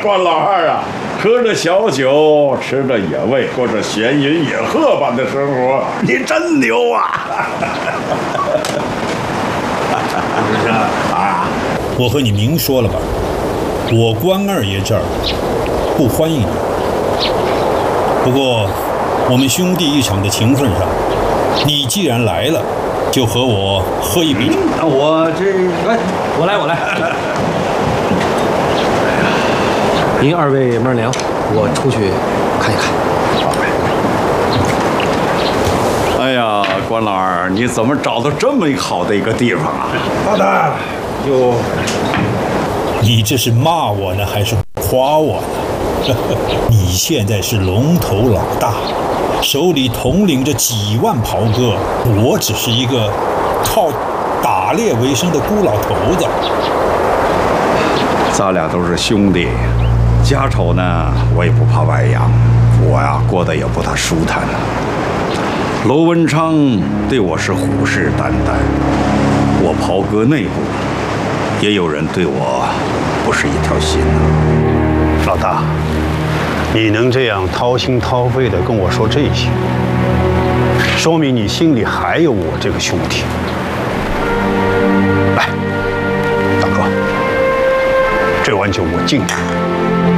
关老二啊，喝着小酒，吃着野味，过着闲云野鹤般的生活，你真牛啊！是啊， 我和你明说了吧，我关二爷这儿不欢迎你。不过，我们兄弟一场的情分上，你既然来了，就和我喝一杯。 我来。您二位慢聊，我出去看一看。 哎呀，关老二，你怎么找到这么好的一个地方啊？ 大胆， 你这是骂我呢，还是夸我呢？你现在是龙头老大，手里统领着几万袍哥，我只是一个靠打猎为生的孤老头子。 咱俩都是兄弟，家丑呢，我也不怕外扬，我呀过得也不大舒坦。娄文昌对我是虎视眈眈，我袍哥内部也有人对我不是一条心啊。 老大，你能这样掏心掏肺地跟我说这些，说明你心里还有我这个兄弟。来，大哥，这碗酒我敬你。